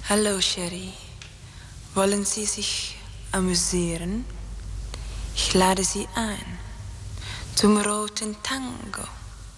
Hallo, Sherry. Wollen Sie sich amuseren? Ich lade Sie ein zum roten Tango.